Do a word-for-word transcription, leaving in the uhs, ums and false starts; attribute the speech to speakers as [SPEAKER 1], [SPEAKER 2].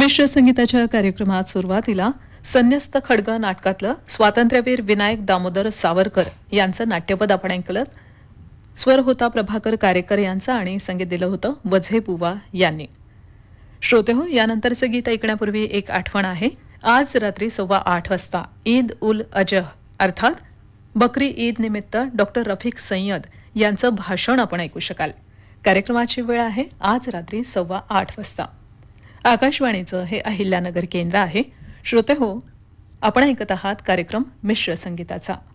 [SPEAKER 1] मिश्र संगीताच्या कार्यक्रमात सुरुवातीला संन्यस्त खड्ग नाटकातलं स्वातंत्र्यवीर विनायक दामोदर सावरकर यांचं नाट्यपद आपण ऐकलं. स्वर होता प्रभाकर कारेकर यांचा आणि संगीत दिलं होतं वझे बुवा यांनी. श्रोते हो, यानंतरचं गीत ऐकण्यापूर्वी एक आठवण आहे. आज रात्री सव्वा आठ वाजता ईद उल अजह अर्थात बकरी ईद निमित्त डॉक्टर रफिक सय्यद यांचं भाषण आपण ऐकू शकाल. कार्यक्रमाची वेळ आहे आज रात्री सव्वा आठ वाजता. आकाशवाणीचं हे अहिल्यानगर केंद्र आहे. श्रोते हो, आपण ऐकत आहात कार्यक्रम मिश्र संगीताचा.